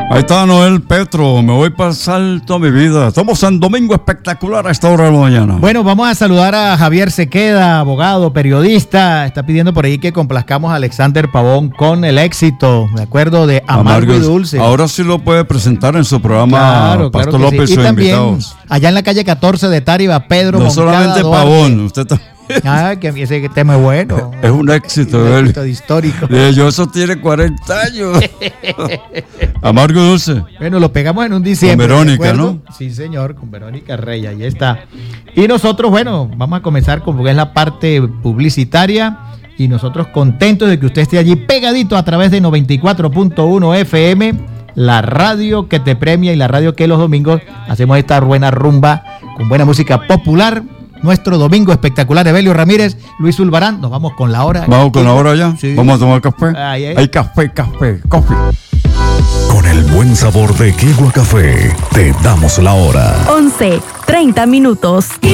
Ahí está Noel Petro, me voy para el Salto a mi vida. Estamos en Domingo Espectacular a esta hora de la mañana. Bueno, vamos a saludar a Javier Sequeda, abogado, periodista. Está pidiendo por ahí que complazcamos a Alexander Pavón con el éxito, de acuerdo, de Amargo y Dulce. Ahora sí lo puede presentar en su programa, claro, Pastor claro López sí. Y también, invitados. allá en la calle 14 de Táriba, Pedro No Moncada solamente Duarte. Pavón, usted también. Ah, que ese tema es bueno. Es un éxito, un él. éxito histórico. Yo, eso tiene 40 años. Amargo y Dulce. Bueno, lo pegamos en un diciembre. Con Verónica, ¿no? Sí, señor, con Verónica Rey, ahí está. Y nosotros, bueno, vamos a comenzar con lo que es la parte publicitaria. Y nosotros contentos de que usted esté allí pegadito a través de 94.1 FM, la radio que te premia y la radio que los domingos hacemos esta buena rumba con buena música popular. Nuestro Domingo Espectacular, Evelio Ramírez, Luis Ulbarán. Nos vamos con la hora. ¿Vamos con la hora ya? Sí. ¿Vamos a tomar café? Ay. Hay café, coffee. Con el buen sabor de Quegua Café, te damos la hora. 11:30.